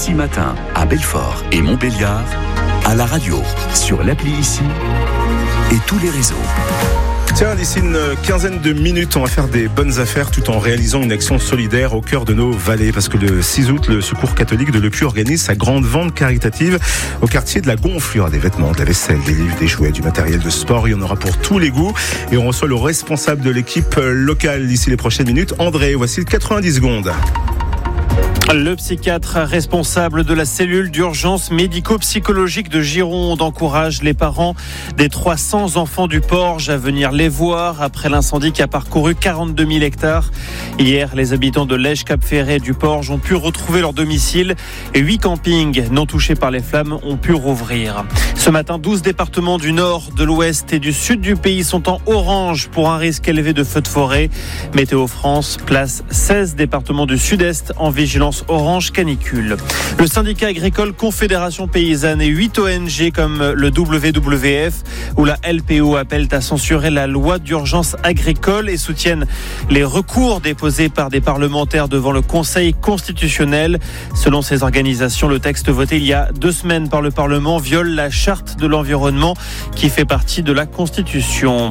Ici Matin à Belfort et Montbéliard, à la radio, sur l'appli Ici et tous les réseaux. Tiens, d'ici une quinzaine de minutes, on va faire des bonnes affaires tout en réalisant une action solidaire au cœur de nos vallées. Parce que le 6 août, le Secours catholique de Le Puy organise sa grande vente caritative au quartier de la Gonflure. Des vêtements, de la vaisselle, des livres, des jouets, du matériel de sport. Il y en aura pour tous les goûts. Et on reçoit le responsable de l'équipe locale d'ici les prochaines minutes, André. Voici le 90 secondes. Le psychiatre responsable de la cellule d'urgence médico-psychologique de Gironde encourage les parents des 300 enfants du Porge à venir les voir après l'incendie qui a parcouru 42 000 hectares. Hier, les habitants de Lège, Cap-Ferret et du Porge ont pu retrouver leur domicile et 8 campings non touchés par les flammes ont pu rouvrir. Ce matin, 12 départements du nord, de l'ouest et du sud du pays sont en orange pour un risque élevé de feux de forêt. Météo France place 16 départements du sud-est en vigilance orange canicule. Le syndicat agricole Confédération Paysanne et 8 ONG comme le WWF ou la LPO appellent à censurer la loi d'urgence agricole et soutiennent les recours déposés par des parlementaires devant le Conseil constitutionnel. Selon ces organisations, le texte voté il y a 2 semaines par le Parlement viole la charte de l'environnement qui fait partie de la Constitution.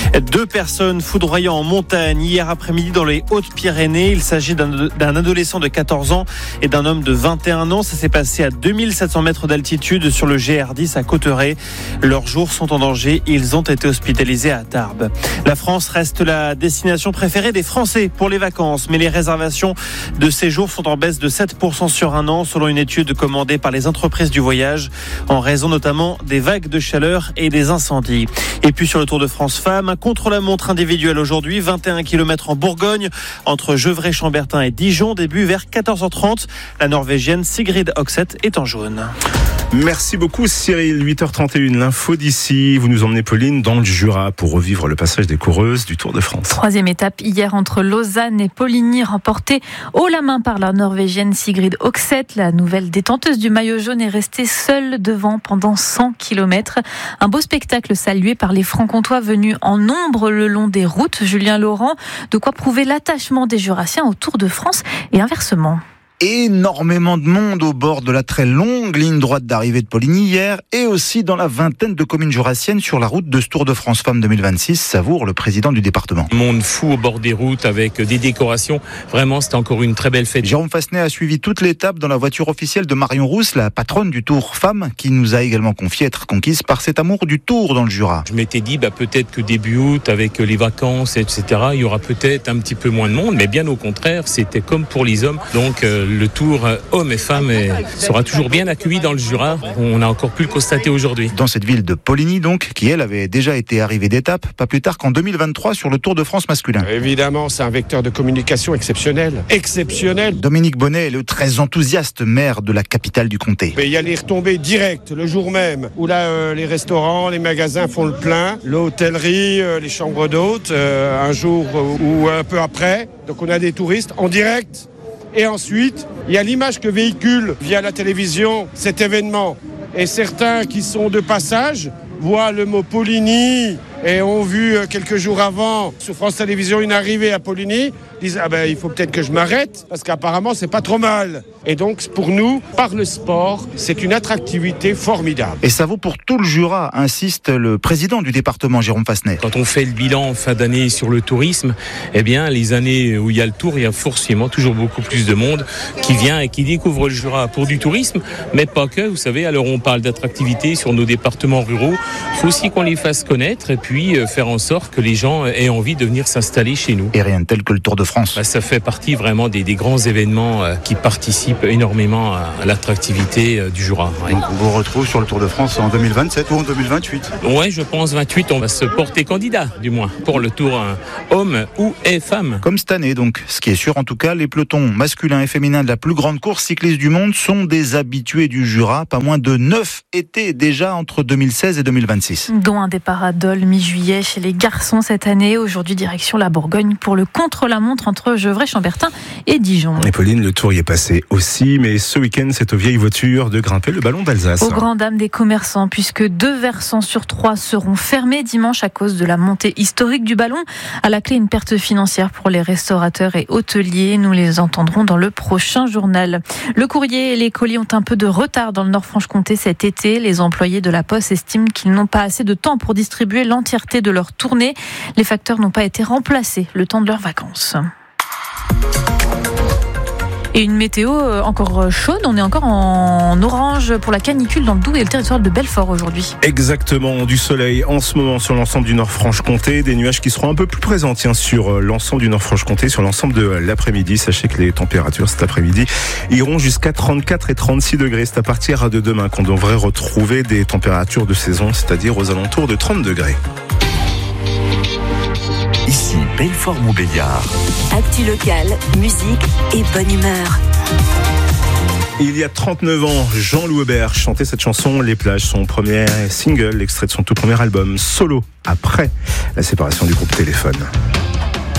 2 personnes foudroyant en montagne hier après-midi dans les Hautes-Pyrénées. Il s'agit d'un adolescent de 14 ans et d'un homme de 21 ans. Ça s'est passé à 2700 mètres d'altitude sur le GR10 à Cauterets. Leurs jours sont en danger. Ils ont été hospitalisés à Tarbes. La France reste la destination préférée des Français pour les vacances, mais les réservations de séjour sont en baisse de 7% sur un an, selon une étude commandée par les entreprises du voyage, en raison notamment des vagues de chaleur et des incendies. Et puis sur le Tour de France Femmes, un contre-la-montre individuel aujourd'hui, 21 km en Bourgogne, entre Gevrey-Chambertin et Dijon, début vers 14h30. La Norvégienne Sigrid Oxeth est en jaune. Merci beaucoup Cyril, 8h31, l'info d'ici. Vous nous emmenez Pauline dans le Jura pour revivre le passage des coureuses du Tour de France. 3e étape hier entre Lausanne et Poligny, remportée haut la main par la Norvégienne Sigrid Oxeth. La nouvelle détenteuse du maillot jaune est restée seule devant pendant 100 km. Un beau spectacle salué par les Franc-Comtois venus en nombre le long des routes. Julien Laurent, de quoi prouver l'attachement des Jurassiens au Tour de France et inversement. Énormément de monde au bord de la très longue ligne droite d'arrivée de Poligny hier et aussi dans la vingtaine de communes jurassiennes sur la route de ce Tour de France Femmes 2026, savoure le président du département. Monde fou au bord des routes avec des décorations. Vraiment, c'était encore une très belle fête. Jérôme Fassenet a suivi toute l'étape dans la voiture officielle de Marion Rousse, la patronne du Tour Femmes, qui nous a également confié être conquise par cet amour du Tour dans le Jura. Je m'étais dit, peut-être que début août, avec les vacances, etc., il y aura peut-être un petit peu moins de monde, mais bien au contraire, c'était comme pour les hommes. Donc, le Tour hommes et femmes sera toujours bien accueilli dans le Jura. On a encore pu le constater aujourd'hui. Dans cette ville de Poligny donc, qui elle avait déjà été arrivée d'étape, pas plus tard qu'en 2023 sur le Tour de France masculin. Évidemment, c'est un vecteur de communication exceptionnel. Exceptionnel. Dominique Bonnet est le très enthousiaste maire de la capitale du comté. Mais il y a les retombées directes le jour même, où là les restaurants, les magasins font le plein, l'hôtellerie, les chambres d'hôtes, un jour ou un peu après. Donc on a des touristes en direct. Et ensuite, il y a l'image que véhicule via la télévision cet événement. Et certains qui sont de passage voient le mot Poligny et ont vu quelques jours avant sur France Télévisions une arrivée à Poligny, disent il faut peut-être que je m'arrête parce qu'apparemment c'est pas trop mal. Et donc pour nous, par le sport, c'est une attractivité formidable. Et ça vaut pour tout le Jura, insiste le président du département, Jérôme Fassenet. Quand on fait le bilan en fin d'année sur le tourisme, les années où il y a le Tour, il y a forcément toujours beaucoup plus de monde qui vient et qui découvre le Jura pour du tourisme, mais pas que, vous savez, alors on parle d'attractivité sur nos départements ruraux, il faut aussi qu'on les fasse connaître et puis faire en sorte que les gens aient envie de venir s'installer chez nous. Et rien de tel que le Tour de France. Ça fait partie vraiment des grands événements qui participent énormément à l'attractivité du Jura. Ouais. Donc on vous retrouve sur le Tour de France en 2027 ou en 2028 ? Ouais, je pense 28, on va se porter candidat, du moins, pour le Tour hommes ou et femmes. Comme cette année donc. Ce qui est sûr en tout cas, les pelotons masculins et féminins de la plus grande course cycliste du monde sont des habitués du Jura. Pas moins de 9 étés déjà entre 2016 et 2026. Dont un départ à Dole mi-juillet chez les garçons cette année. Aujourd'hui, direction la Bourgogne pour le contre-la-montre rencontre entre Gevrey, Chambertin et Dijon. Et Pauline, le tour y est passé aussi, mais ce week-end, c'est aux vieilles voitures de grimper le ballon d'Alsace. Aux grandes dames des commerçants, puisque 2 versants sur 3 seront fermés dimanche à cause de la montée historique du ballon. À la clé, une perte financière pour les restaurateurs et hôteliers. Nous les entendrons dans le prochain journal. Le courrier et les colis ont un peu de retard dans le Nord-Franche-Comté cet été. Les employés de la Poste estiment qu'ils n'ont pas assez de temps pour distribuer l'entièreté de leur tournée. Les facteurs n'ont pas été remplacés le temps de leurs vacances. Et une météo encore chaude, on est encore en orange pour la canicule dans le Doubs et le territoire de Belfort aujourd'hui. Exactement, du soleil en ce moment sur l'ensemble du Nord-Franche-Comté, des nuages qui seront un peu plus présents sur l'ensemble du Nord-Franche-Comté, sur l'ensemble de l'après-midi. Sachez que les températures cet après-midi iront jusqu'à 34 et 36 degrés. C'est à partir de demain qu'on devrait retrouver des températures de saison, c'est-à-dire aux alentours de 30 degrés. Ici, Belfort-Montbéliard. Actu locale, musique et bonne humeur. Il y a 39 ans, Jean-Loup Aubert chantait cette chanson, Les plages, son premier single, l'extrait de son tout premier album, solo, après la séparation du groupe Téléphone.